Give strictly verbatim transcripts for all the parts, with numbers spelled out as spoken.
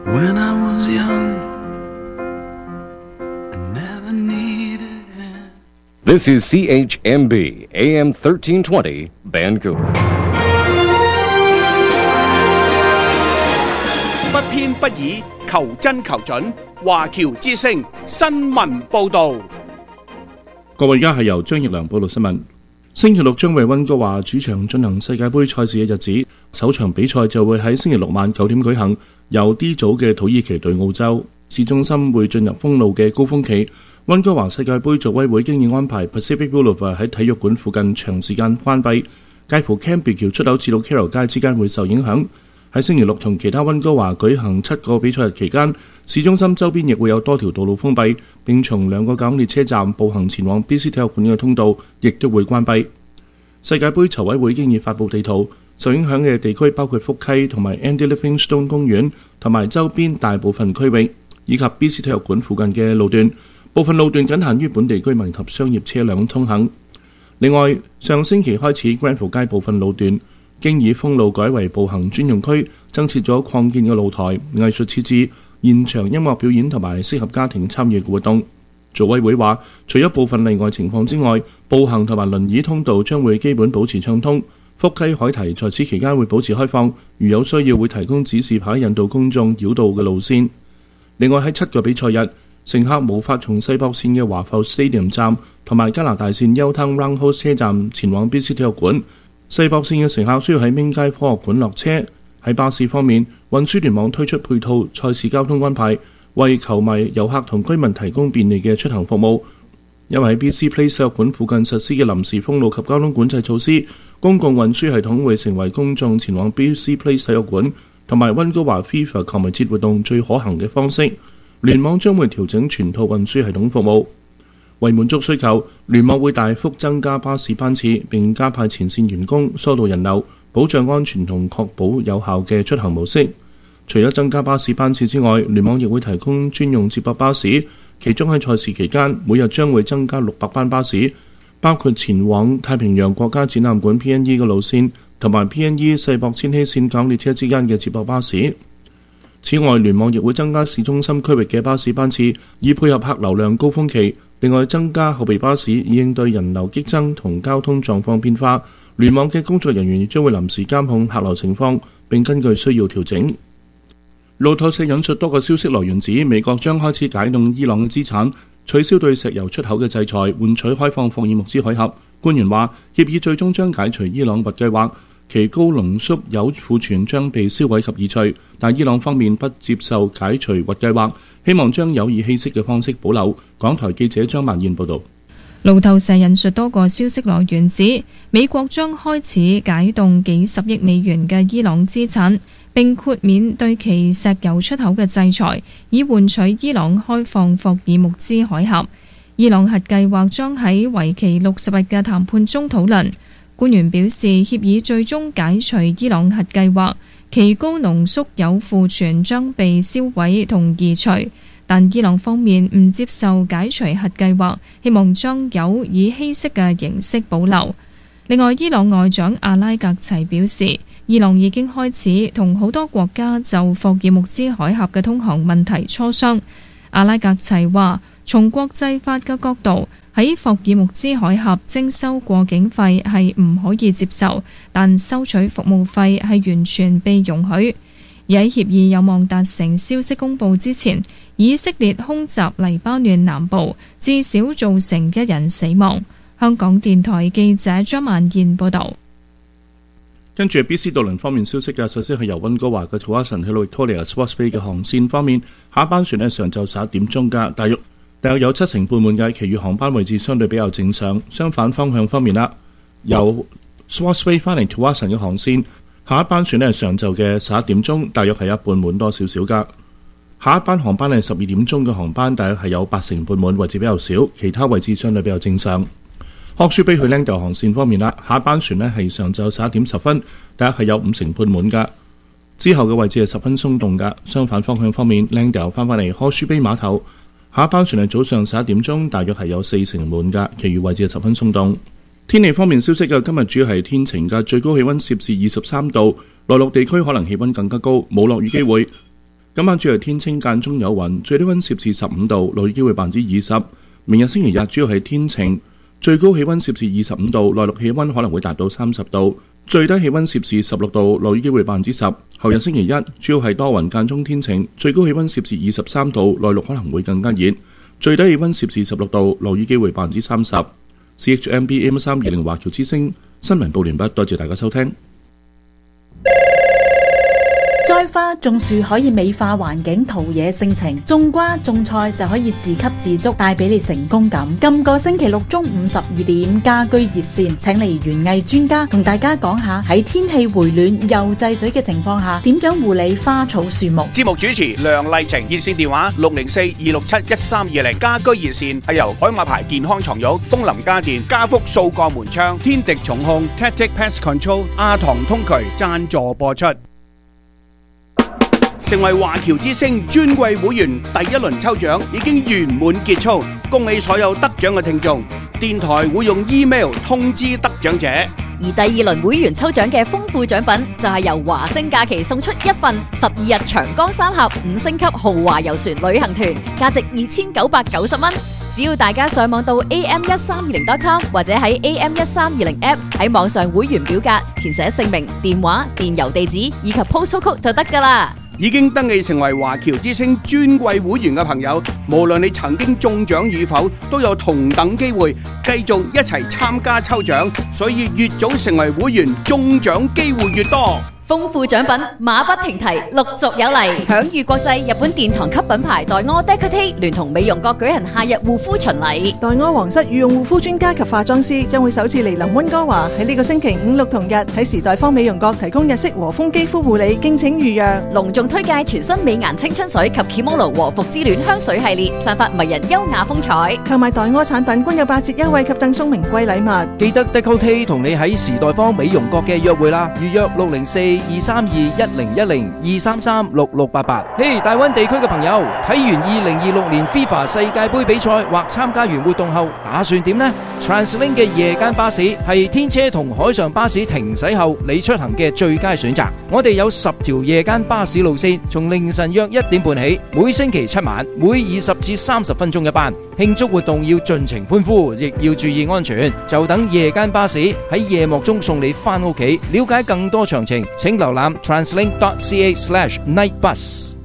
When I was young, I never needed it. This is C H M B, A M thirteen twenty, Vancouver. 不偏不倚，求真求準。華僑之聲新聞報導。 各位，而家係由張奕良報道新聞。星期六將為溫哥華主場進行世界盃賽事嘅日子，首場比賽就會喺星期六晚九點舉行，由 D 組嘅土耳其對澳洲。市中心會進入封路嘅高峰期，溫哥華世界盃組委會經已安排 Pacific Boulevard 喺體育館附近長時間關閉，介乎 Cambridge 橋出口至到 Carroll 街之間會受影響。喺星期六同其他溫哥華舉行七個比賽日期間，市中心周邊亦會有多條道路封閉，並從兩個港列車站步行前往 B C 體育館嘅通道亦都會關閉。世界盃籌委會經已發布地圖，受影響嘅地區包括福溪同埋 Andy Livingstone 公園同埋周邊大部分區域，以及 B C 體育館附近嘅路段。部分路段僅限於本地居民及商業車輛通行。另外，上星期開始 Granville 街部分路段經已封路改為步行專用區，增設咗擴建嘅露台、藝術設置、現場音樂表演同埋適合家庭參與嘅活動。組委會話，除咗部分例外情況之外，步行同埋輪椅通道將會基本保持暢通。福溪海堤在此期間會保持開放，如有需要會提供指示牌引導公眾繞道嘅路線。另外喺七個比賽日，乘客無法從西北線嘅華埠 Stadium 站同埋加拿大線 Yaletown Roundhouse 車站前往 B C 體育館。西北線嘅乘客需要喺明街科學館落車。喺巴士方面，運輸聯網推出配套賽事交通安排，為球迷、遊客同居民提供便利嘅出行服務。因為喺 B C Place 體育館附近實施嘅臨時封路及交通管制措施，公共運輸系統會成為公眾前往 B C Place 體育館同埋溫哥華 FIFA 球迷節活動最可行嘅方式。聯網將會調整全套運輸系統服務。為滿足需求，聯網會大幅增加巴士班次，並加派前線員工疏導人流，保障安全同確保有效嘅出行模式。除咗增加巴士班次之外，聯網亦會提供專用接駁巴士，其中喺賽事期間每日將會增加六百班巴士，包括前往太平洋國家展覽館 P N E 嘅路線同埋 P N E 世博千禧線港列車之間嘅接駁巴士。此外，聯網亦會增加市中心區域嘅巴士班次，以配合客流量高峰期。另外，增加後備巴士以應對人流激增同交通狀況變化。聯網嘅工作人員亦將會臨時監控客流情況，並根據需要調整。路透社引述多個消息來源指，美國將開始解凍伊朗嘅資產，取消對石油出口嘅制裁，換取開放霍爾木茲海峽。官員話，協議最終將解除伊朗核計劃，其高濃縮鈾庫存將被銷毀及移除，但伊朗方面不接受解除核計劃，希望將鈾以稀釋嘅方式保留。港台記者張曼燕報導。 路透社引述多個消息來源指，美國將開始解凍幾十億美元嘅伊朗資產，並豁免對其石油出口嘅制裁，以換取伊朗開放霍爾木茲海峽。伊朗核計劃將喺為期六十日嘅談判中討論。官員表示，協議最終解除伊朗核計劃，其高濃縮鈾庫存將被銷毀同移除，但伊朗方面唔接受解除核計劃，希望將鈾以稀釋嘅形式保留。另外，伊朗外長阿拉格齊表示，伊朗已經開始同好多國家就霍爾木茲海峽嘅通航問題磋商。阿拉格齊話，從國際法嘅角度，喺霍爾木茲海峽徵收過境費係唔可以接受，但收取服務費係完全被容許。而喺協議有望達成消息公佈之前，以色列空襲黎巴嫩南部，至少造成一人死亡。香港電台記者張曼燕報導。 跟住 B C 渡輪方面消息嘅，首先係由溫哥華嘅 Tsawwassen 去到 Victoria Sports Bay 嘅航線方面，下一班船呢上晝十一點鐘㗎，大約大約有七成半滿嘅，其餘航班位置相對比較正常。相反方向方面啦，由 Sports Bay 翻嚟 Tsawwassen 嘅航線，下一班船呢係上晝嘅十一點鐘，大約係一半滿多少少㗎。下一班航班係十二點鐘嘅航班，大約係有八成半滿，位置比較少，其他位置相對比較正常。Hawkesbury Bay 去 Langdale 航線方面啦，下一班船呢係上晝十一點十分，大約係有五成半滿㗎。之後嘅位置係十分鬆動㗎。相反方向方面 ，Langdale 翻返嚟 Hawkesbury Bay 碼頭，下一班船係早上十一點鐘，大約係有四成滿㗎，其餘位置係十分鬆動。天氣方面消息嘅，今日主要係天晴㗎，最高氣温攝氏二十三度，內陸地區可能氣温更加高，冇落雨機會。 今晚主要係天清間中有雲，最低溫攝氏十五度，落雨機會百分之二十。明日星期日主要係天晴，最高氣溫攝氏二十五度，內陸氣溫可能會達到三十度，最低氣溫攝氏十六度，落雨機會百分之十。後日星期一主要係多雲間中天晴，最高氣溫攝氏二十三度，內陸可能會更加熱，最低氣溫攝氏十六度，落雨機會百分之三十。C H M B A M 三二零華僑之聲新聞報完畢，多謝大家收聽。 栽花種樹可以美化環境，陶冶性情；種瓜種菜就可以自給自足，帶俾你成功感。今個星期六中午十二點，家居熱線請嚟園藝專家同大家講下喺天氣回暖又制水嘅情況下，點樣護理花草樹木。 節目主持梁麗晴，熱線電話六零四二六七一三二零。家居熱線係由海馬牌健康床褥、楓林家電、家福掃過門窗、天敵重控、Tactic Pest Control、阿唐通渠贊助播出。成為華僑之聲尊貴會員第一輪抽獎已經圓滿結束，恭喜所有得獎嘅聽眾。電台會用 email 通知得獎者。 而第二輪會員抽獎嘅豐富獎品就係由華星假期送出一份十二日長江三峽五星級豪華遊船旅行團，價值二千九百九十蚊。只要大家上網到 A M 一三二零 dot com 或者喺 A M 一三二零 app 喺網上會員表格填寫姓名、電話、電郵地址以及 postal code 就得㗎啦。 已經登記成為華僑之聲尊貴會員嘅朋友，無論你曾經中獎與否，都有同等機會繼續一齊參加抽獎，所以越早成為會員，中獎機會越多。 豐富獎品馬不停蹄，陸續有嚟。享譽國際日本殿堂級品牌黛柯 Decote 聯同美容閣舉行夏日護膚巡禮。 黛柯皇室御用護膚專家及化妝師將會首次嚟臨溫哥華，喺呢個星期五六同日喺時代芳美容閣提供日式和風肌膚護理，敬請預約。 隆重推介全新美顏青春水及 Kimono 和服之戀香水系列，散發迷人優雅風采。 購買黛柯產品均有八折優惠及贈送名貴禮物。 記得 Decote 同你喺時代芳美容閣嘅約會啦，預約六零四二三二一零一零二三三六六八八。嘿，大灣地區嘅朋友，睇完二零二六年 FIFA 世界盃比賽或參加完活動後，打算點呢？ TransLink 嘅夜間巴士係天車同海上巴士停駛後你出行嘅最佳選擇。我哋有十條夜間巴士路線，從凌晨約一點半起，每星期七晚，每二十至三十分鐘一班。慶祝活動要盡情歡呼，亦要注意安全。就等夜間巴士喺夜幕中送你返屋企。了解更多詳情，請瀏覽 translink dot c a slash night bus。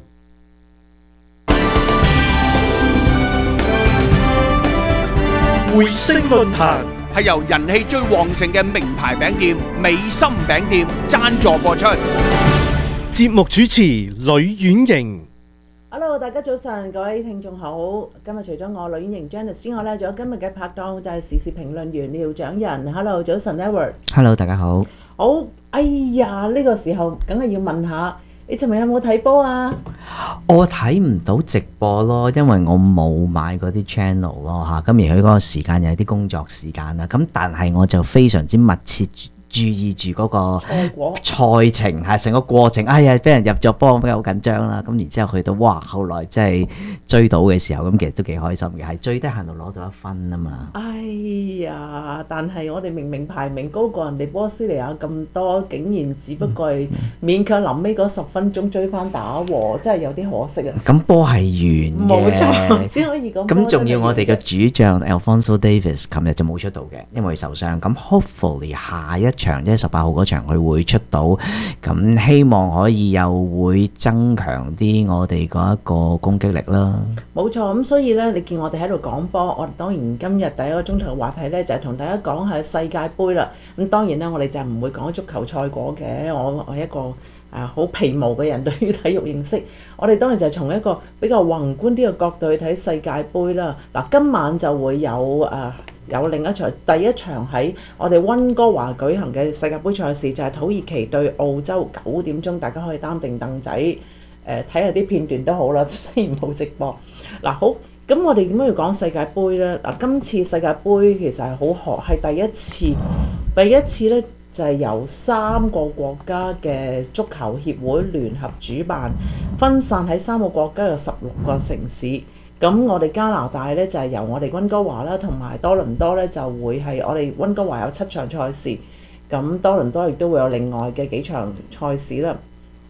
匯星論壇係由人氣最旺盛嘅名牌餅店美心餅店贊助播出。 節目主持呂婉瑩。 Hello， 大家早晨，各位聽眾好。今日除咗我呂婉瑩 Janice 之外咧，仲有今日嘅拍檔就係時事評論員廖長仁。Hello， 早晨 Edward。Hello， 大家好。 好，哎呀，呢個時候梗係要問下，你尋日有冇睇波啊？ 我睇唔到直播咯，因為我冇買嗰啲 channel 咯嚇。咁而佢嗰個時間又係啲工作時間啦。咁但係我就非常之密切注意住嗰個賽程係成個過程，哎呀，俾人入咗波，咁好緊張啦。咁然之後去到哇，後來真係追到嘅時候，咁其實都幾開心嘅，係最低限度攞到一分啊嘛。 哎呀，但係我哋明明排名高過人哋波斯尼亞咁多，竟然只不過係勉強臨尾嗰十分鐘追翻打和，真係有啲可惜啊。 咁波係完嘅， 冇錯，只可以講。 咁仲要我哋嘅主將 Alphonso Davies 琴日就冇出到嘅，因為受傷。咁 hopefully 下一場即係十八號嗰場佢會出到，咁希望可以又會增強啲我哋嗰一個攻擊力啦。 冇錯，咁所以呢，你見我哋喺度講波，我哋當然今日第一個鐘頭嘅話題呢，就係同大家講下世界盃啦。咁當然啦，我哋就唔會講足球賽果嘅，我我係一個啊好皮毛嘅人，對於體育認識，我哋當然就係從一個比較宏觀啲嘅角度去睇世界盃啦。嗱，今晚就會有啊。有另一場，第一場喺我哋溫哥華舉行嘅世界盃賽事就係土耳其對澳洲，九點鐘大家可以擔定凳仔，誒睇下啲片段都好啦，雖然冇直播。嗱好，咁我哋點解要講世界盃呢？嗱，今次世界盃其實係好學，係第一次，第一次呢就係由三個國家嘅足球協會聯合主辦，分散喺三個國家嘅十六個城市。咁我哋加拿大咧就係由我哋溫哥華啦，同埋多倫多咧就會係我哋溫哥華有七場賽事，咁多倫多亦都會有另外嘅幾場賽事啦。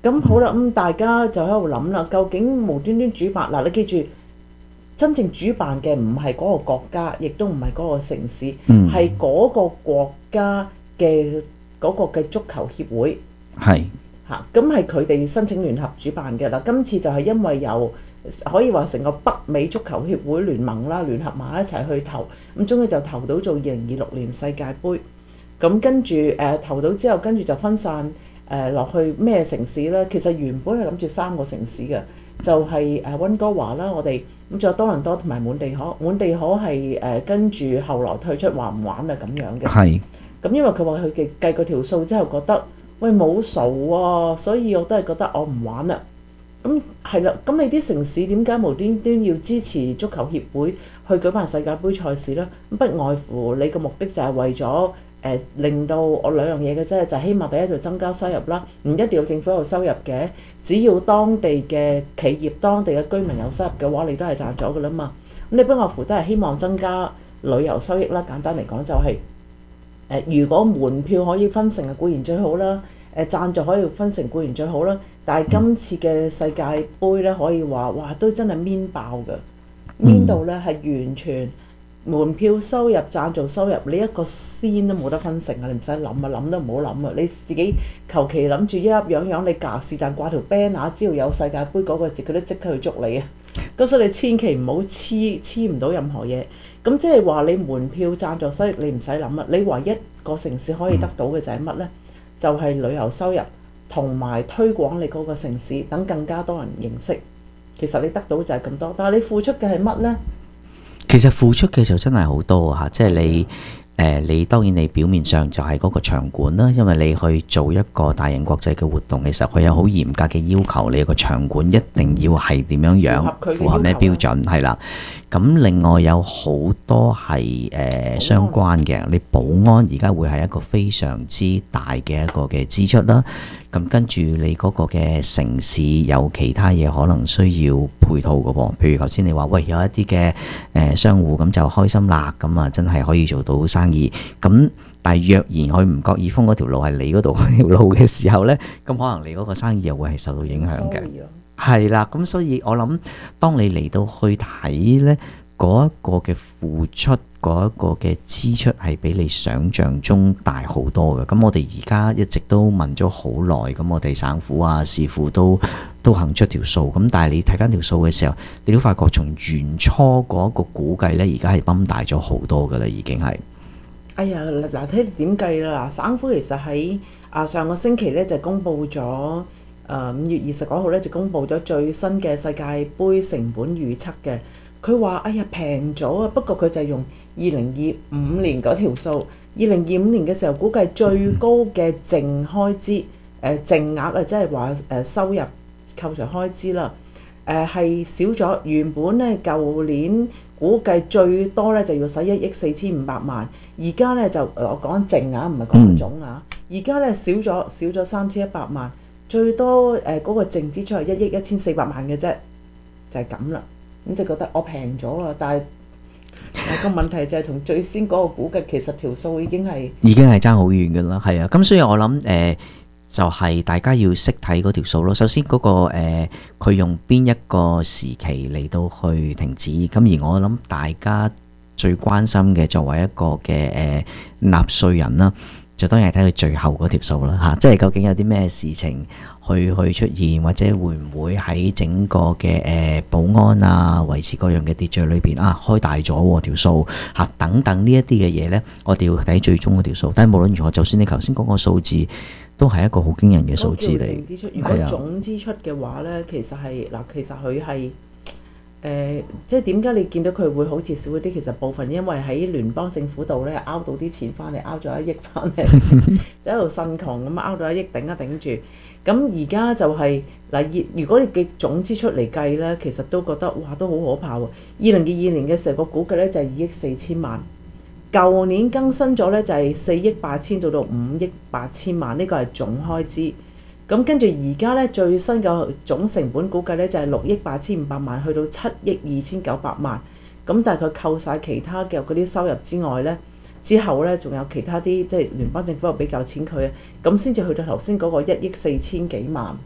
咁好啦，咁大家就喺度諗啦，究竟無端端主辦嗱，你記住，真正主辦嘅唔係嗰個國家，亦都唔係嗰個城市，係嗰、嗯、個國家嘅嗰個嘅足球協會。 係嚇，咁係佢哋申請聯合主辦嘅啦。今次就係因為有可以話成個北美足球協會聯盟啦，聯合埋一齊去投，咁終於就投到做二零二六年世界盃。咁跟住誒、呃、投到之後，跟住就分散。誒落、呃、去咩城市咧？其實原本係諗住三個城市嘅，就係誒溫哥華啦，我哋咁仲有多倫多同埋滿地可，滿地可係誒跟住後來退出話唔玩啊咁樣嘅。係。咁因為佢話佢計計個條數之後覺得，喂冇數喎，所以我都係覺得我唔玩啦。咁係啦，咁你啲城市點解無端端要支持足球協會去舉辦世界盃賽事咧？不外乎你個目的就係為咗。誒令到我兩樣嘢嘅啫，就係希望第一就增加收入啦，唔一定要政府有收入嘅，只要當地嘅企業、當地嘅居民有收入嘅話，你都係賺咗㗎啦嘛。咁你不外乎都係希望增加旅遊收益啦。簡單嚟講就係誒，如果門票可以分成啊，固然最好啦。誒贊助可以分成固然最好啦。但係今次嘅世界盃咧，可以話哇都真係面爆㗎，面到咧係完全。門票收入、贊助收入，你一個仙都冇得分成啊！你唔使諗啊，諗都唔好諗啊！你自己求其諗住一粒樣樣，你夾是但掛條 banner，只要有世界盃嗰個字，佢都即刻去捉你啊！咁所以你千祈唔好黐黐唔到任何嘢。咁即係話你門票、贊助收入你唔使諗啊！你唯一個城市可以得到嘅就係乜呢？就係、是、旅遊收入同埋推廣你嗰個城市，等更加多人認識。其實你得到就係咁多，但係你付出嘅係乜呢？ 其實付出嘅就真係好多嚇，即係你誒、呃，你當然你表面上就係嗰個場館啦，因為你去做一個大型國際嘅活動，其實佢有好嚴格嘅要求，你個場館一定要係點樣樣，符合咩標準係啦。咁另外有好多係誒、呃、相關嘅，你保安而家會係一個非常之大嘅一個嘅支出啦。咁跟住你嗰個嘅城市有其他嘢可能需要配套嘅喎，譬如頭先你話喂有一啲嘅誒商戶咁就開心啦，咁啊真係可以做到生意。咁但係若然佢唔覺意封嗰條路係你嗰度嗰條路嘅時候呢，咁可能你嗰個生意又會係受到影響嘅。係啦，咁所以我諗，當你嚟到去睇呢嗰一個嘅付出，嗰一個嘅支出係比你想象中大好多嘅。咁我哋而家一直都問咗好耐，咁我哋省府啊、市府都都肯出條數。咁但係你睇翻條數嘅時候，你都發覺從原初嗰一個估計呢，而家係崩大咗好多噶啦，已經係。 哎呀，嗱睇點計啦！嗱，省府其實喺啊上個星期呢就公布咗。誒五月二十九號咧就公布咗最新嘅世界盃成本預測嘅，佢話：哎呀平咗啊！不過佢就係用二零二五年嗰條數，二零二五年嘅時候估計最高嘅淨開支誒、呃、淨額啊，即係話誒收入扣除開支啦，誒、呃、係少咗。原本咧舊年估計最多咧就要使一億四千五百萬，而家咧就我講淨額唔係講總額，而家咧少咗少咗三千一百萬。最多誒嗰、呃那個淨支出係一億一千四百萬嘅啫，就係咁啦。咁就覺得我平咗啊，但係個問題就係同最先嗰個估計，其實條數已經係已經係爭好遠嘅啦。係啊，咁所以我諗誒、呃、就係、是、大家要識睇嗰條數咯。首先嗰、那個佢、呃、用邊一個時期嚟到去停止，咁而我諗大家最關心嘅作為一個嘅誒納稅人啦。就當然係睇佢最後嗰條數啦嚇，即係究竟有啲咩事情去去出現，或者會唔會喺整個嘅誒、呃、保安啊、維持各樣嘅秩序裏邊啊開大咗條數嚇等等呢一啲嘅嘢呢，我哋要睇最終嗰條數。但係無論如何，就算你頭先講個數字，都係一個好驚人嘅數字嚟。 支出如果總支出嘅話呢，其實係嗱，其實佢係。誒、呃，即係點解你見到佢會好似少啲？其實部分因為喺聯邦政府度咧，拗到啲錢翻嚟，拗咗一億翻嚟，就喺度呻窮咁拗咗一億頂一頂住。咁而家就係、是、嗱，如果你嘅總支出嚟計咧，其實都覺得哇，都好可怕喎！二零二二年嘅時候個估計咧就係二億四千萬，舊年更新咗咧就係四億八千到到五億八千萬，呢、這個係總開支。咁跟住而家咧最新嘅總成本估計咧就係六億八千五百萬，去到七億二千九百萬。咁但係佢扣晒其他嘅嗰啲收入之外咧，之後咧仲有其他啲即係聯邦政府又俾夠錢佢啊，咁先至去到頭先嗰個一億四千幾萬。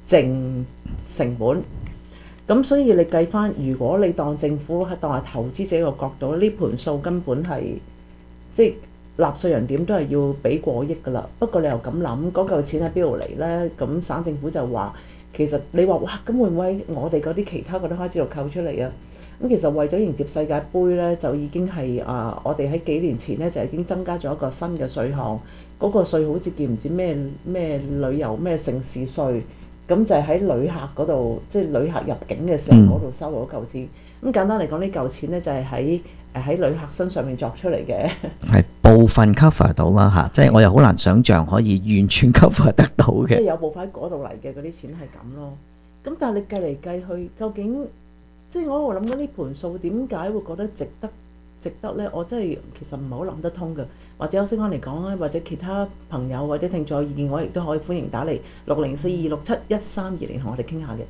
淨成本。咁所以你計翻，如果你當政府係當係投資者個角度，呢盤數根本係即係納稅人點都係要俾過億㗎啦。不過你又咁諗，嗰嚿錢喺邊度嚟呢？咁省政府就話其實你話哇，咁會唔會我哋嗰啲其他嗰啲開支度扣出嚟啊？咁其實為咗迎接世界盃呢，就已經係啊，我哋喺幾年前呢，就已經增加咗一個新嘅稅項，嗰、嗰個稅好似叫唔知咩咩旅遊咩城市稅。咁就係喺旅客嗰度，即係旅客入境嘅時候嗰度收到嚿錢。咁、嗯、簡單嚟講，呢嚿錢咧就係喺誒喺旅客身上面作出嚟嘅。係部分 cover 到啦嚇，即係我又好難想像可以完全 cover 得到嘅。 即係有部分喺嗰度嚟嘅嗰啲錢係咁咯。咁但係你計嚟計去，究竟即係我喺度諗緊呢盤數點解會覺得值得值得咧？我真係其實唔係好諗得通嘅。或者我先講嚟講咧，或者其他朋友或者聽眾有意見，我亦都可以歡迎打嚟六零四二六七一三二零同我哋傾下嘅。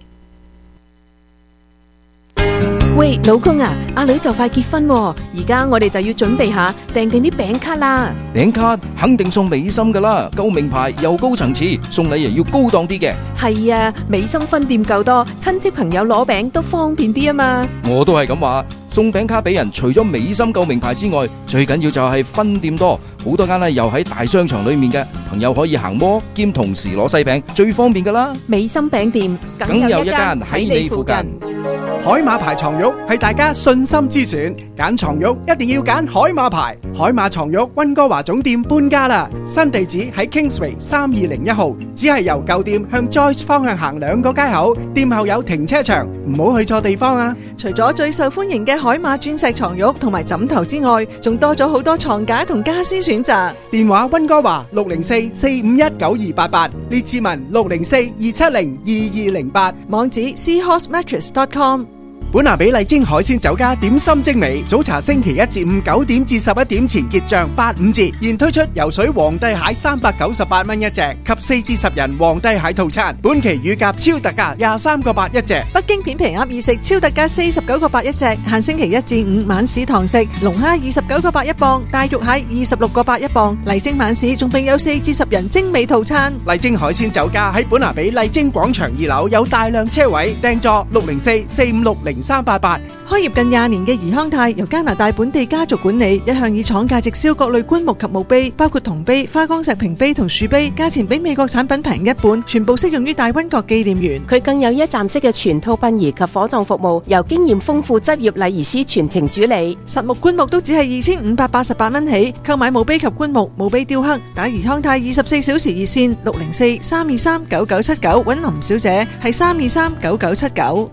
喂，老公啊，阿女就快結婚喎，而家我哋就要準備下訂定啲餅卡啦。 餅卡肯定送美心噶啦，夠名牌又高層次，送禮又要高檔啲嘅。 係啊，美心分店夠多，親戚朋友攞餅都方便啲啊嘛。 我都係咁話，送餅卡俾人，除咗美心夠名牌之外，最緊要就係分店多，好多間咧又喺大商場裏面嘅，朋友可以行摩兼同時攞細餅，最方便噶啦。 美心餅店梗有一間喺你附近。 海馬牌床褥係大家信心之選，揀床褥一定要揀海馬牌。海馬床褥溫哥華總店搬家啦，新地址喺 Kingsway 三二零一號，只係由舊店向 Joyce 方向行兩個街口，店後有停車場，唔好去錯地方啊！ 除咗最受歡迎嘅海馬鑽石床褥同埋枕頭之外，仲多咗好多床架同家私選擇。 電話溫哥華六零四四五一九二八八，列治文六零四二七零二二零八， 網址 seahorse mattress dot com。 本拿比麗晶海鮮酒家點心精美，早茶星期一至五九點至十一點前結賬八五折，現推出游水皇帝蟹三百九十八蚊一隻及四至十人皇帝蟹套餐，本期乳鴿超特價廿三個八一隻。 北京片皮鴨二食超特價四十九個八一隻，限星期一至五晚市堂食，龍蝦二十九個八一磅，大肉蟹二十六個八一磅。麗晶晚市仲並有四至十人精美套餐。 麗晶海鮮酒家喺本拿比麗晶廣場二樓有大量車位，訂座六零四四五六零三八八。 開業近廿年嘅怡康泰由加拿大本地家族管理，一向以廠價直銷各類棺木及墓碑，包括銅碑、花崗石屏碑同樹碑，價錢比美國產品平一半，全部適用於大溫國紀念園。 佢更有一站式嘅全套殯儀及火葬服務，由經驗豐富執業禮儀師全程主理。 實木棺木都只係二千五百八十八蚊起，購買墓碑及棺木、墓碑雕刻，打怡康泰二十四小時熱線六零四三二三九九七九，揾林小姐係三二三九九七九。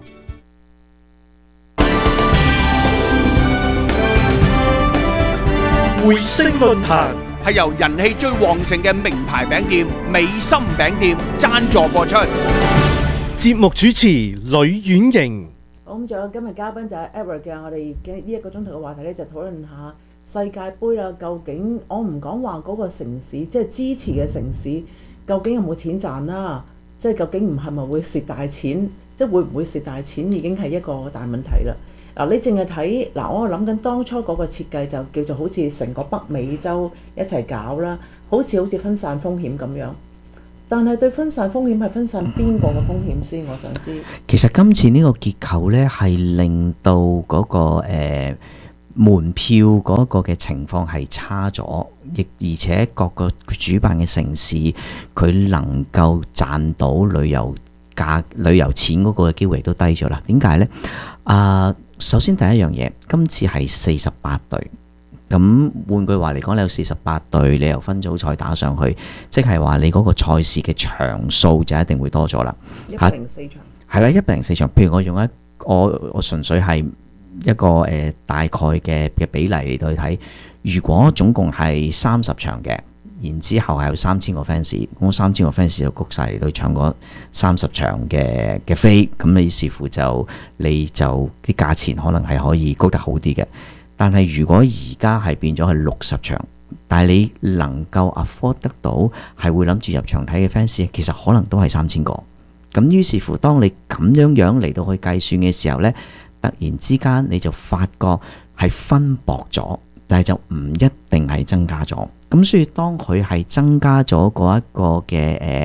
匯星論壇係由人氣最旺盛嘅名牌餅店美心餅店贊助播出。 節目主持呂婉瑩。 好，咁仲有今日嘉賓就係 Edward 嘅，我哋嘅呢一個鐘頭嘅話題咧就討論下世界盃啦。究竟我唔講話嗰個城市，即係支持嘅城市，究竟有冇錢賺啦？即係究竟唔係咪會蝕大錢？即係會唔會蝕大錢已經係一個大問題啦。嗱，你淨係睇嗱，我諗緊當初嗰個設計就叫做好似成個北美洲一齊搞啦，好似好似分散風險咁樣。但係對分散風險係分散邊個嘅風險先？我想知。 其實今次呢個結構呢，係令到嗰、嗰個誒、呃、門票嗰個嘅情況係差咗，亦而且各個主辦嘅城市佢能夠賺到旅遊價旅遊錢嗰個嘅機會都低咗啦。點解呢？啊、呃！首先第一樣嘢，今次係四十八隊，咁換句話嚟講，你有四十八隊，你由分組賽打上去，即係話你嗰個賽事嘅場數就一定會多咗啦。 一百零四場。係啦，一百零四場。譬如我用一我我純粹係一個誒、呃、大概嘅嘅比例嚟到去睇，如果總共係三十場嘅。然之後係有三千個 fans，咁三千個 fans 就谷晒嚟到搶嗰三十場嘅嘅飛，咁你視乎就你就啲價錢可能係可以高得好啲嘅。但係如果而家係變咗係六十場，但係你能夠 afford 得到係會諗住入場睇嘅 fans，其實可能都係三千個。咁於是乎，當你咁樣樣嚟到去計算嘅時候呢，突然之間你就發覺係分薄咗。但係就唔一定係增加咗，咁所以當佢係增加咗嗰一個嘅誒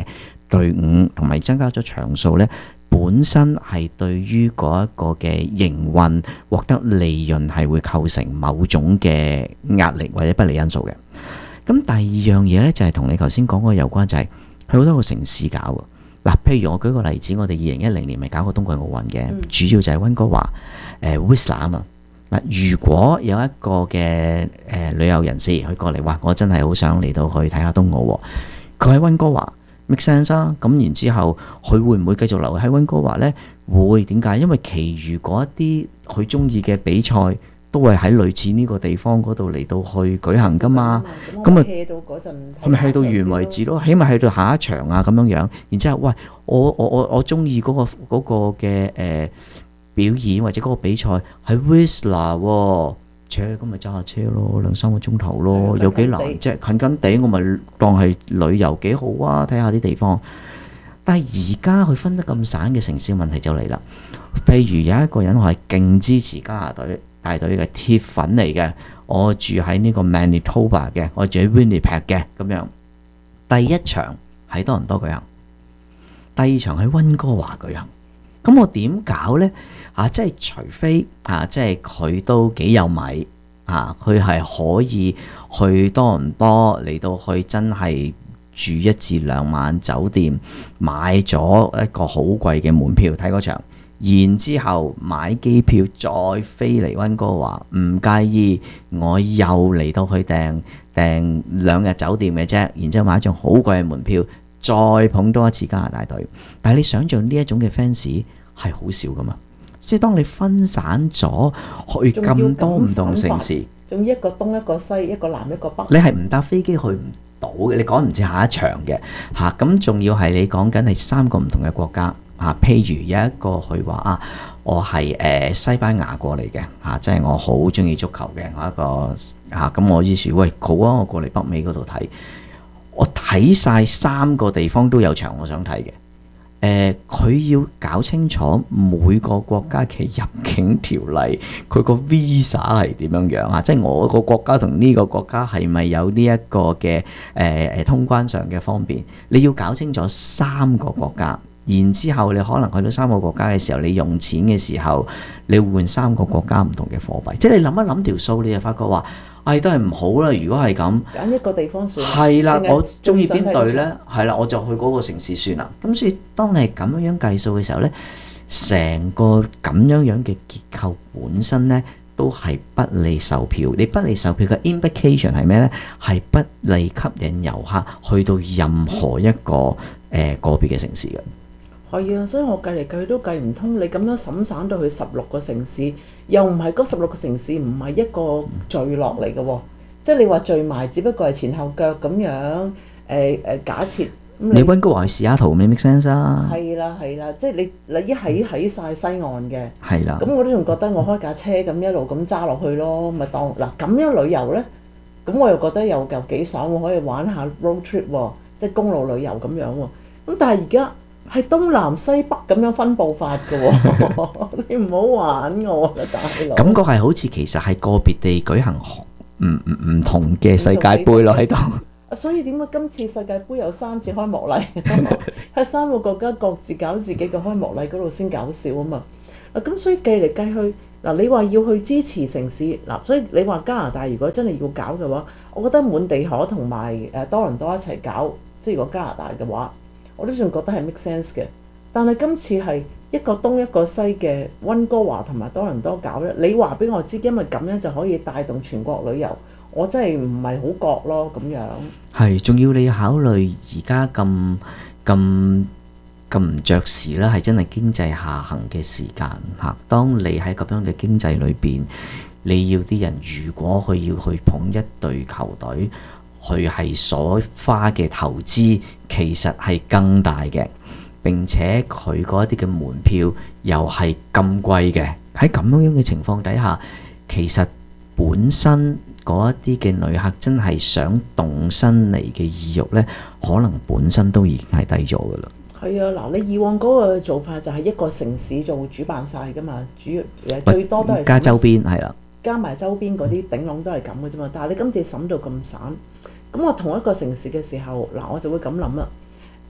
隊伍同埋增加咗場數呢，本身係對於嗰一個嘅營運獲得利潤係會構成某種嘅壓力或者不利因素嘅。咁第二樣嘢呢，就係同你頭先講嗰個有關，就係佢好多個城市搞嘅。嗱，譬如我舉個例子，我哋二零一零年咪搞過冬季奧運嘅，嗯、主要就係溫哥華誒 Whistler 啊嘛。嗱，如果有一個嘅誒、呃、旅遊人士佢過嚟話，我真係好想嚟到去睇下冬奧喎，佢喺溫哥華 make sense 啊。咁然之後，佢會唔會繼續留喺溫哥華呢？會，點解？因為其餘嗰一啲佢中意嘅比賽都係喺類似呢個地方嗰度嚟到去舉行噶嘛。咁咪 hea 到嗰陣，佢咪 hea 到完為止咯。起碼去到下一場啊咁樣樣。然之後，喂，我我我我中意嗰個嗰個嘅誒。呃表演或者嗰個比賽喺 Whistler 喎，車咁咪揸下車咯，兩三個鐘頭咯，有幾難啫？近近地我咪當係旅遊幾好啊，睇下啲地方。但係而家佢分得咁散嘅城市問題就嚟啦。譬如有一個人我係勁支持加拿大大隊嘅鐵粉嚟嘅，我住喺呢個 Manitoba 嘅，我住喺 Winnipeg 嘅咁樣。第一場喺多倫多舉行，第二場喺溫哥華舉行。咁我點搞呢？啊，即係除非啊，即係佢都幾有米啊，佢係可以去多倫多嚟到去真係住一至兩晚酒店，買咗一個好貴嘅門票睇嗰場，然之後買機票再飛嚟溫哥華，唔介意我又嚟到去訂訂兩日酒店嘅啫，然之後買一張好貴嘅門票，再捧多一次加拿大隊。但係你想象呢一種嘅 fans 係好少噶嘛？即係當你分散咗去咁多唔同城市， 仲要一個東一個西，一個南一個北， 你係唔搭飛機去唔到嘅，你趕唔至下一場嘅嚇。咁、啊、仲要係你講緊係三個唔同嘅國家嚇、啊。譬如有一個佢話啊，我係誒、呃、西班牙過嚟嘅嚇，即係我好中意足球嘅我一個嚇。咁、啊、我於是喂好啊，我過嚟北美嗰度睇，我睇晒三個地方都有場我想睇嘅。誒，佢、呃、要搞清楚每個國家嘅入境條例，佢個 visa 係點樣樣啊？即係我個國家同呢個國家係咪有呢一個嘅誒誒通關上嘅方便？你要搞清楚三個國家，然之後你可能去到三個國家嘅時候，你用錢嘅時候，你換三個國家唔同嘅貨幣。即係你諗一諗條數，你就發覺話，唉、哎，都係唔好啦。如果係咁， 揀一個地方算。 係啦，我中意邊隊呢？係啦，我就去嗰個城市算啦。咁所以當你係咁樣樣計數嘅時候呢，成個咁樣樣嘅結構本身呢，都係不利售票。你不利售票嘅 implication 係咩呢？係不利吸引遊客去到任何一個誒、呃、個別嘅城市嘅。 係啊，所以我計嚟計去都計唔通，你咁樣審散到去十六個城市，又唔係嗰十六個城市唔係一個聚落嚟嘅喎，即係你話聚埋，只不過係前後腳咁樣，誒、呃、誒假設。 你溫哥華去西雅圖，你 make sense 啊？ 係啦係啦，即係你你一喺喺曬西岸嘅， 係啦。咁我都仲覺得我開架車咁一路咁揸落去咯，咪當嗱咁樣旅遊咧，咁我又覺得又又幾爽，我可以玩下 road trip 喎，即係公路旅遊咁樣喎。咁但係而家係東南西北咁樣分佈法嘅喎，你唔好玩我啦，大佬。 感覺係好似其實係個別地舉行唔唔唔同嘅世界盃咯喺度。 所以點解今次世界盃有三次開幕禮？喺三個國家各自搞自己嘅開幕禮嗰度先搞笑啊嘛！嗱咁所以計嚟計去，嗱你話要去支持城市，嗱所以你話加拿大如果真係要搞嘅話，我覺得滿地可同埋誒多倫多一齊搞，即係如果加拿大嘅話，我都仲覺得係 make sense 嘅。但係今次係一個東一個西嘅溫哥華同埋多倫多搞咧，你話俾我知，因為咁樣就可以帶動全國旅遊。我真係唔係好覺咯，咁樣。 係，仲要你考慮而家咁咁咁唔着時啦，係真係經濟下行嘅時間嚇。當你喺咁樣嘅經濟裏邊，你要啲人如果佢要去捧一隊球隊，佢係所花嘅投資其實係更大嘅，並且佢嗰一啲嘅門票又係咁貴嘅。喺咁樣嘅情況底下，其實本身嗰一啲嘅旅客真係想動身嚟嘅意欲呢，可能本身都已經係低咗噶啦。 係啊，嗱，你以往嗰個做法就係一個城市做主辦晒噶嘛，主要最多都係加周邊係啦， 加埋周邊嗰啲頂籠都係咁嘅啫嘛。但係你今次審到咁散，咁我同一個城市嘅時候，嗱我就會咁諗啦。誒、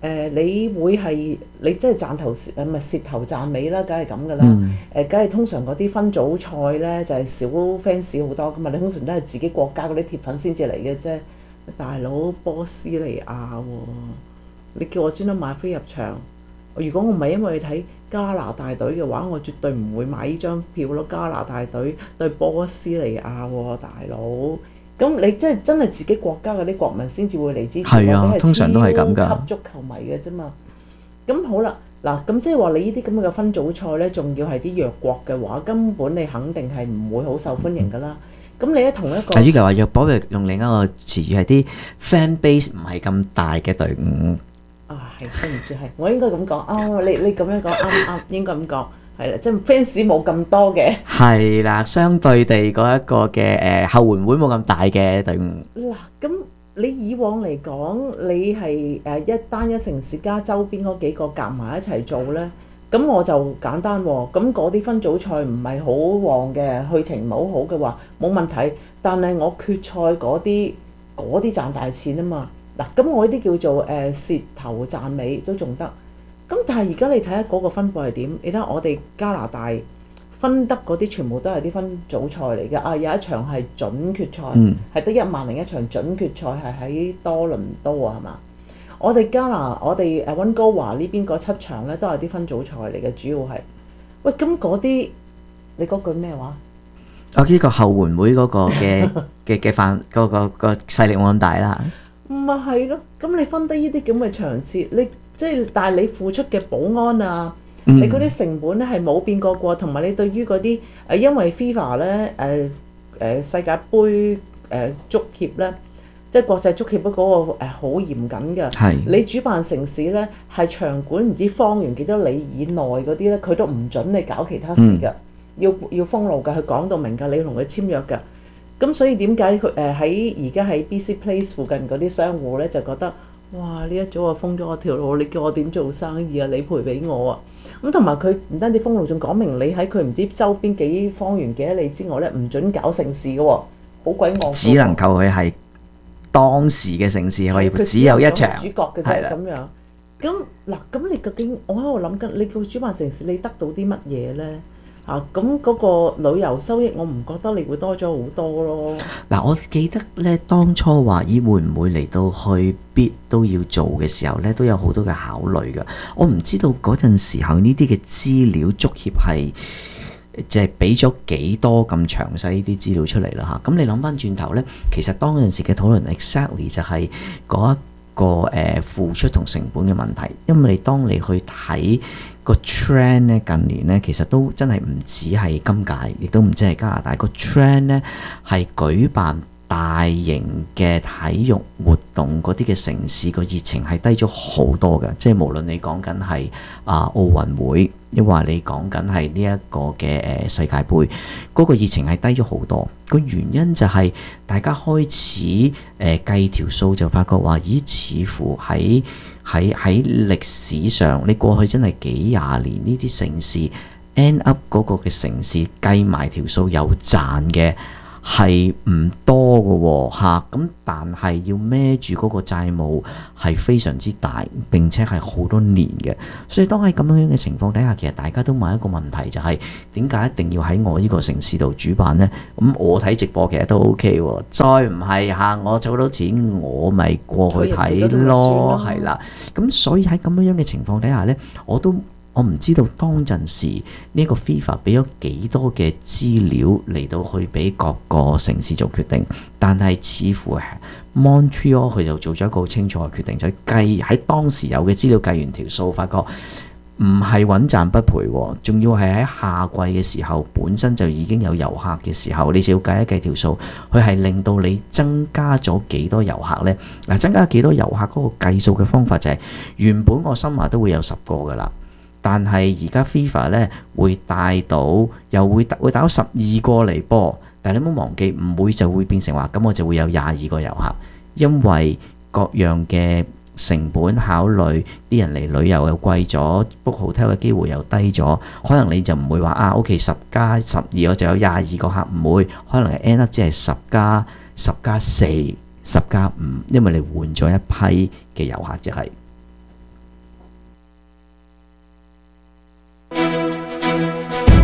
誒，你會係你即係賺頭誒唔係蝕頭賺尾啦，梗係咁噶啦。 嗯誒，梗係通常嗰啲分組賽咧就係少 fans 好多噶嘛，你通常都係自己國家嗰啲鐵粉先至嚟嘅啫。大佬波斯尼亞喎，你叫我專登買飛入場，如果我唔係因為睇加拿大隊嘅話，我絕對唔會買呢張票咯。加拿大隊對波斯尼亞喎，大佬。咁你即係真係自己國家嗰啲國民先至會嚟支持， 係啊或者係通常都係咁㗎超級足球迷嘅啫嘛。咁好啦，嗱咁即係話你呢啲咁嘅分組賽呢，仲要係啲弱國嘅話，根本你肯定係唔會好受歡迎㗎啦。咁你喺同一個， 但係呢個話弱波，用另一個詞語係啲 fan base 唔係咁大嘅隊伍。 啊，係對唔住係，我應該咁講啊！你你咁樣講啱啱，應該咁講係啦，即係 fans 冇咁多嘅。 係啦，相對地嗰一個嘅誒後援會冇咁大嘅隊伍。 嗱，咁你以往嚟講，你係誒一單一城市加周邊嗰幾個夾埋一齊做呢，咁我就簡單喎。咁嗰啲分組賽唔係好旺嘅，去程唔係好好嘅話，冇問題。但係我決賽嗰啲嗰啲賺大錢啊嘛。嗱，咁我呢啲叫做誒蝕頭賺尾都仲得。咁但係而家你睇下嗰個分佈係點？你睇下我哋加拿大分得嗰啲全部都係啲分組賽嚟嘅。啊，有一場係準決賽，係得、嗯、一萬零一場準決賽係喺多倫多啊，係嘛？我哋加拿我哋誒溫哥華呢邊嗰七場咧都係啲分組賽嚟嘅，主要係。喂，咁嗰啲你嗰句咩話？ 我呢個後援會嗰個嘅嘅嘅範嗰個個勢力冇咁大啦。 唔係係咯，咁你分得呢啲咁嘅場次，你即係但係你付出嘅保安啊，嗯、你嗰啲成本咧係冇變過過，同埋你對於嗰啲誒，因為 FIFA 咧誒誒世界盃誒足協咧，即係國際足協嗰個誒好嚴謹嘅。係你主辦城市咧係場館唔知方圓幾多里以內嗰啲咧，佢都唔準你搞其他事㗎、嗯，要要封路㗎，佢講到明㗎，你要同佢簽約㗎。咁所以點解佢誒喺而家喺 B C Place 附近嗰啲商戶咧就覺得哇，呢一早就封咗我條路，你叫我點做生意啊？你賠俾我啊！咁同埋佢唔單止封路，仲講明你喺佢唔知周邊幾方圓幾多里之外咧，唔準搞盛事嘅喎，好鬼惡！ 只能夠佢係當時嘅盛事可以只有一場主角嘅啫咁樣。咁嗱，咁你究竟我喺度諗緊，你個主辦城市你得到啲乜嘢咧？啊，咁嗰個旅遊收益，我唔覺得你會多咗好多咯。 嗱，我記得咧，當初話咦會唔會嚟到去必都要做嘅時候咧，都有好多嘅考慮㗎。我唔知道嗰陣時候呢啲嘅資料，足協係即係俾咗幾多咁詳細呢啲資料出嚟啦嚇。咁你諗翻轉頭咧，其實當陣時嘅討論 exactly 就係嗰一個誒、呃、付出同成本嘅問題，因為你當你去睇個 trend 咧，近年咧其實都真係唔止係今屆，亦都唔止係加拿大。個 trend 咧係舉辦大型嘅體育活動嗰啲嘅城市，個熱情係低咗好多嘅。即係無論你講緊係啊奧運會，抑或你講緊係呢一個嘅誒世界盃，嗰、嗰個熱情係低咗好多。個原因就係大家開始誒、呃、計條數，就發覺話咦，似乎喺喺喺歷史上，你過去真係幾廿年呢啲城市 end up 嗰個嘅城市計埋條數有賺嘅係唔多嘅喎嚇，咁但係要孭住嗰個債務係非常之大，並且係好多年嘅。所以當喺咁樣嘅情況底下，其實大家都問一個問題，就係點解一定要喺我呢個城市度主辦呢？咁我睇直播其實都 OK 喎，再唔係嚇我儲到錢，我咪過去睇咯，係啦。咁所以喺咁樣嘅情況底下呢，我都。我唔知道當陣時呢個 FIFA 俾咗幾多嘅資料嚟到去俾各個城市做決定，但係似乎 Montreal 佢就做咗一個好清楚嘅決定，就計喺當時有嘅資料計完條數，發覺唔係穩賺不賠，仲要係喺夏季嘅時候本身就已經有遊客嘅時候，你就要計一計條數，佢係令到你增加咗幾多遊客呢？嗱，增加幾多遊客嗰個計數嘅方法就係、是、原本我心話都會有十個㗎啦。但係而家 FIFA 咧會帶到，又會會帶到十二個嚟波。但係你唔好忘記，唔會就會變成話咁，我就會有廿二個遊客，因為各樣嘅成本考慮，啲人嚟旅遊又貴咗 ，book hotel 嘅機會又低咗，可能你就唔會話啊 ，OK 十加十二我就有廿二個客，唔會，可能 end up 只係十加十加四、十加五，因為你換咗一批嘅遊客就係、是。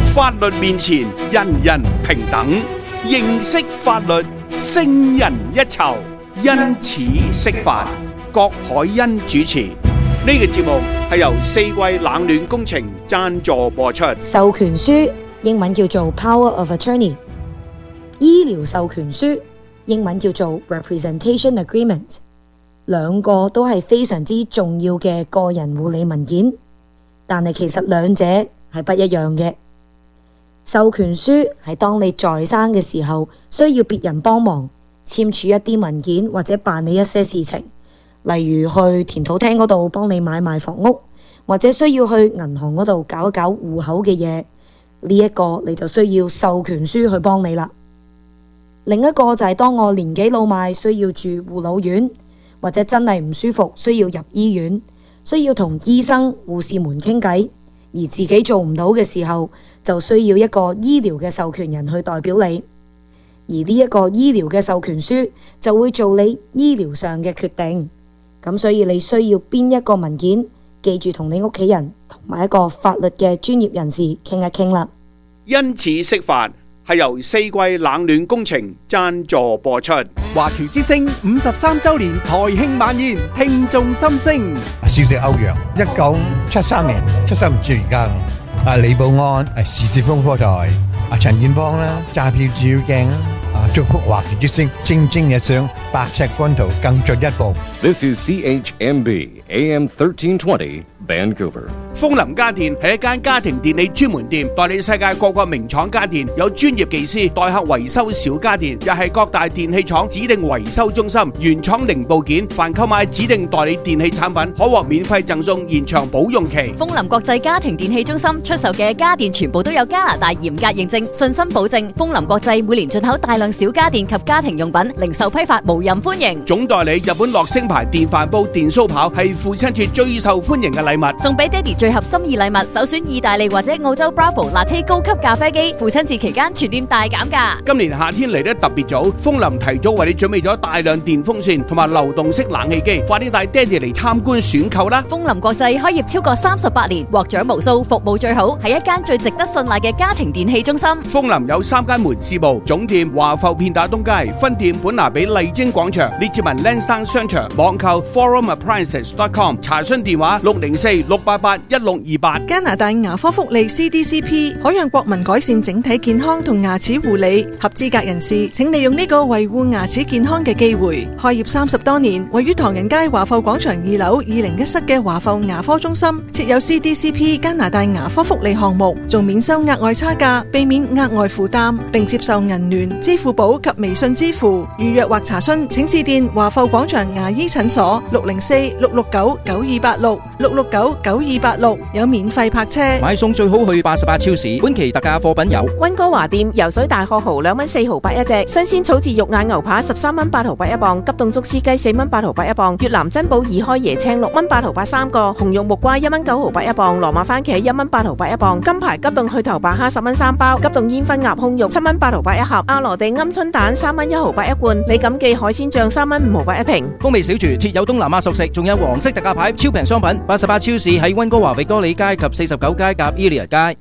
法律面前人人平等，認識法律勝人一籌，因此釋法。郭海欣主持。呢、這個節目係由四季冷暖工程贊助播出。 授權書英文叫做 Power of Attorney， 醫療授權書英文叫做 Representation Agreement， 兩個都係非常之重要嘅個人護理文件，但係其實兩者係不一樣嘅。授權書係當你在生嘅時候需要別人幫忙簽署一啲文件或者辦理一些事情，例如去田土廳嗰度幫你買賣房屋，或者需要去銀行嗰度搞一搞戶口嘅嘢，呢一個你就需要授權書去幫你啦。另一個就係當我年紀老邁需要住護老院，或者真係唔舒服需要入醫院，需要同醫生護士們傾偈，而自己做唔到嘅時候，就需要一個醫療嘅授權人去代表你，而呢一個醫療嘅授權書就會做你醫療上嘅決定。咁所以你需要邊一個文件，記住同你屋企人同埋一個法律嘅專業人士傾一傾啦。 因此釋法係由四季冷暖工程贊助播出。 華僑之聲五十三週年台慶晚宴，聽眾心聲。 少食歐陽，一九七三年出生唔住而家。啊李寶安，啊時事風波台，啊陳建邦啦，揸票照鏡啦。啊！祝福華僑之聲蒸蒸日上，白石軍圖更進一步。 This is C H M B A M thirteen twenty Vancouver。 楓林家電係一間家庭電器專門店，代理世界各個名廠家電，有專業技師代客維修小家電，又係各大電器廠指定維修中心，原廠零部件，凡購買指定代理電器產品，可獲免費贈送延長保用期。 楓林國際家庭電器中心出售嘅家電全部都有加拿大嚴格認證，信心保證。楓林國際每年進口大量小家電及家庭用品，零售批發無任歡迎。 總代理日本樂聲牌電飯煲、電酥刨係父親節最受歡迎嘅禮物， 送俾爹哋最合心意禮物，首選意大利或者澳洲 Bravo Latte 高級咖啡機，父親節期間全店大減價。 今年夏天嚟得特別早，楓林提早為你準備咗大量電風扇同埋流動式冷氣機，快啲帶爹哋嚟參觀選購啦！ 楓林國際開業超過三十八年，獲獎無數，服務最好，係一間最值得信賴嘅家庭電器中心。 楓林有三間門市部，總店華埠片打東街，分店本拿比麗晶廣場，列治文 Lansdowne 商場，網購 forum appliances dot com， 查詢電話六零四六八八一六二八。 加拿大牙科福利 C D C P 可讓國民改善整體健康同牙齒護理，合資格人士請利用呢個維護牙齒健康嘅機會。開業三十多年，位於唐人街華埠廣場二樓二零一室嘅華埠牙科中心設有 C D C P 加拿大牙科福利項目，仲免收額外差價，避免額外負擔，並接受銀聯、支付寶及微信支付。預約或查詢請致電華埠廣場牙醫診所六零四六六九九二八六六六九九二八六，有免費泊車。 買餸最好去八十八超市，本期特價貨品有溫哥華店游水大殼蠔兩蚊四毫八一隻，新鮮草字肉眼牛扒十三蚊八毫八一磅，急凍竹絲雞四蚊八毫八一磅，越南珍寶二開椰青六蚊八毫八三個，紅肉木瓜一蚊九毫八一磅，羅馬番茄一蚊八毫八一磅，金牌急凍去頭白蝦十蚊三包，急凍煙燻鴨胸肉七蚊八毫八一盒，阿羅地鵪鶉蛋三蚊一毫八一罐，李錦記海鮮醬三蚊五毫八一瓶。 風味小廚設有東南亞熟食，仲有黃色特價牌超平商品。八十八超市喺溫哥華域多利街及四十九街夾伊利亞街。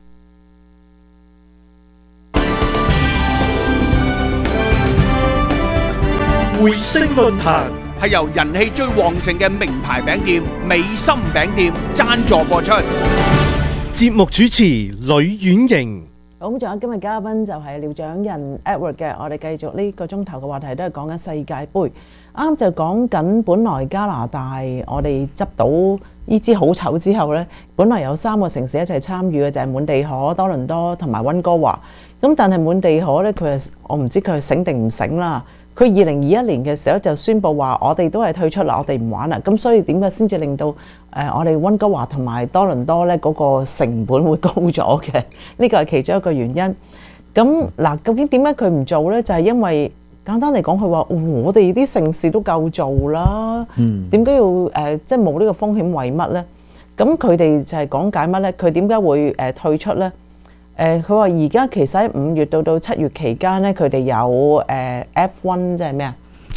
匯星論壇係由人氣最旺盛嘅名牌餅店美心餅店贊助播出。 節目主持呂婉瑩。 好，咁仲有今日嘉賓就係廖長仁 Edward 嘅，我哋繼續呢個鐘頭嘅話題都係講緊世界盃。啱就講緊本來加拿大我哋執到呢支好丑之後呢，本來有三個城市一齊參與嘅就係滿地可、多倫多同埋溫哥華。咁但係滿地可呢，佢係我唔知佢係醒定唔醒啦。佢二零二一年嘅時候就宣布話我哋都係退出啦，我哋唔玩啦。咁所以點解先至令到誒、呃、我哋溫哥華同埋多倫多呢嗰、嗰個成本會高咗嘅？呢個係其中一個原因。咁嗱，究竟點解佢唔做呢？就係、係、因為簡單嚟講，佢話我哋啲城市都夠做啦，點解、嗯、要誒、呃、即係冇呢個風險為乜呢？咁佢哋就係講解乜呢？佢點解會誒、呃、退出呢？誒佢話而家其實喺五月到到七月期間咧，佢哋有誒 F 一即係咩啊？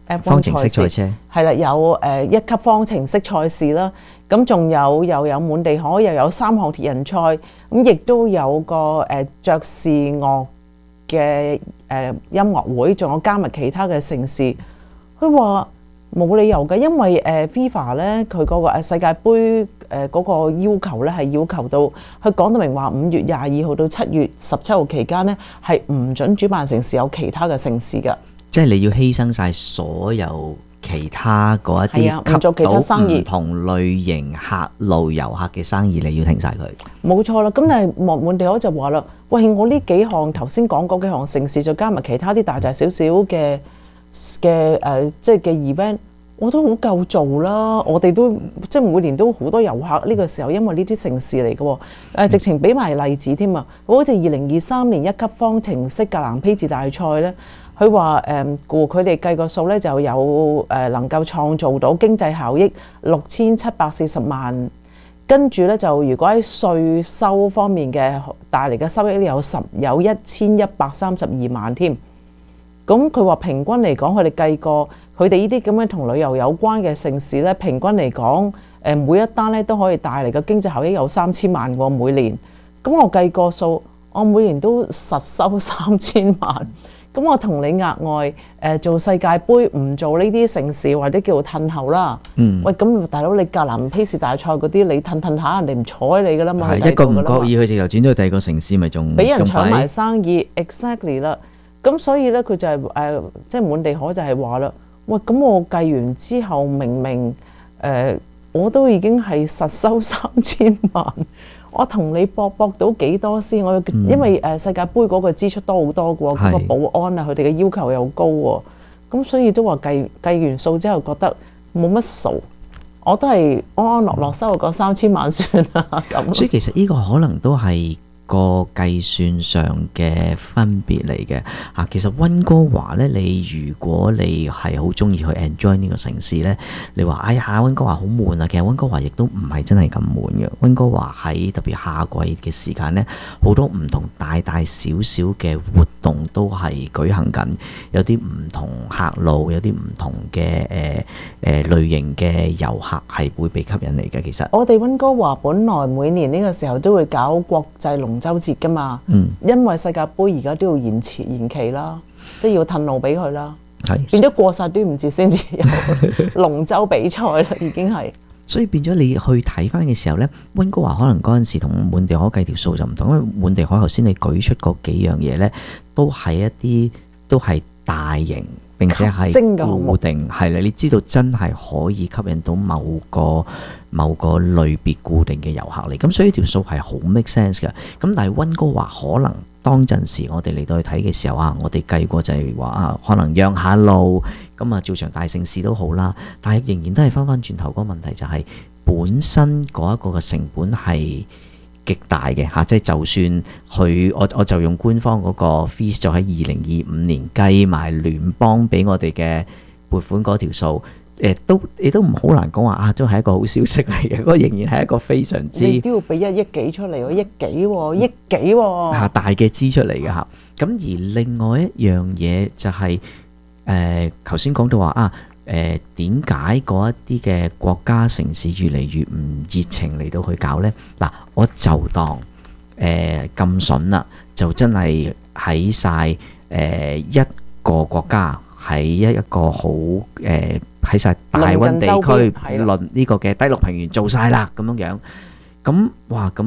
F 一方程式賽賽車事，係啦，有誒、呃、一級方程式賽事啦，咁仲有又有滿地可，又有三項鐵人賽，咁亦都有個誒爵士樂嘅誒、呃、音樂會，仲有加埋其他嘅盛事。佢話冇理由嘅，因為誒、呃、FIFA 咧佢嗰個誒世界盃誒嗰個要求咧係要求到，佢講到明話五月廿二號到七月十七號期間咧係唔準主辦城市有其他嘅盛事㗎。 即係你要犧牲晒所有其他嗰一係啊唔做其他啲生意吸到唔同類型客路遊客嘅生意，你要停晒佢。 冇錯啦，咁但係莫滿地可就話啦，喂，我呢幾項頭先講嗰幾項盛事，再加埋其他啲大大小小嘅嘅誒，即係嘅 event，我都好夠做啦。我哋都即係每年都好多遊客呢個時候，因為呢啲盛事嚟嘅喎。誒，直情俾埋例子添啊！好似二零二三年一級方程式格蘭披治大賽咧。佢話誒，故佢哋計個數咧，就有誒能夠創造到經濟效益六千七百四十萬，跟住咧就如果喺稅收方面嘅帶嚟嘅收益咧有十有一千一百三十二萬添。咁佢話平均嚟講，佢哋計過佢哋呢啲咁樣同旅遊有關嘅盛事咧，平均嚟講誒每一單咧都可以帶嚟嘅經濟效益有三千萬喎每年。咁我計個數，我每年都實收三千萬。咁我同你額外誒、呃、做世界盃，唔做呢啲盛事或者叫做褪後啦。嗯。喂，咁大佬你格蘭披治大賽嗰啲，你褪褪下人哋唔睬你噶啦嘛。 係一個唔覺意，佢就轉咗去第二個城市，咪仲俾人搶埋生意 ，exactly 啦。咁所以咧，佢就係、是、誒、呃，即係滿地可就係話啦。喂，咁我計完之後，明明誒、呃、我都已經係實收三千萬。我同你搏搏到幾多先？我因為誒世界盃嗰個支出多好多嘅喎，嗰、嗯、個保安啊，佢哋嘅要求又高喎，咁所以都話計計完數之後覺得冇乜數，我都係安安樂樂收個三千萬算啦咁。 所以其實呢個可能都係個計算上嘅分別嚟嘅嚇。其實溫哥華咧，你如果你係好中意去 enjoy 呢個城市咧，你話哎呀溫哥華好悶啊，其實溫哥華亦都唔係真係咁悶嘅。溫哥華喺特別夏季嘅時間咧，好多唔同大大小小嘅活動都係舉行緊，有啲唔同客路，有啲唔同嘅誒誒類型嘅遊客係會被吸引嚟嘅。其實我哋溫哥華本來每年呢個時候都會搞國際龍舟節㗎嘛， 嗯， 因為世界盃而家都要延遲延期啦，即係要褪路俾佢啦， 係變咗過晒端午節先至有龍舟比賽啦，已經係。 所以變咗你去睇翻嘅時候呢，溫哥華可能嗰陣時同滿地可計條數就唔同，因為滿地可頭先你舉出嗰幾樣嘢呢，都係一啲都係大型並且係固定，係啦，你知道真係可以吸引到某個某個類別固定嘅遊客嚟，咁所以條數係好 make sense 嘅。咁但係溫哥華可能當陣時我哋嚟到去睇嘅時候啊，我哋計過就係話啊，可能讓下路，咁啊做場大盛事都好啦，但係仍然都係翻翻轉頭嗰個問題就係、是、本身嗰一個嘅成本係極大嘅嚇，即係就算佢我我就用官方嗰個 fees 就喺二零二五年計埋聯邦俾我哋嘅撥款嗰條數，誒都你都唔好難講話啊，都係一個好消息嚟嘅，嗰個仍然係一個非常之你都要俾一億幾出嚟喎，億幾喎，億幾喎嚇大嘅支出嚟嘅嚇。咁而另外一樣嘢就係誒頭先講到話啊。誒點解嗰一啲嘅國家城市越嚟越唔熱情嚟到去搞呢？嗱，我就當誒咁筍啦，就真係喺晒誒一個國家喺一一個好誒喺晒大溫地區論呢個嘅低陸平原做晒啦咁樣樣，咁哇咁。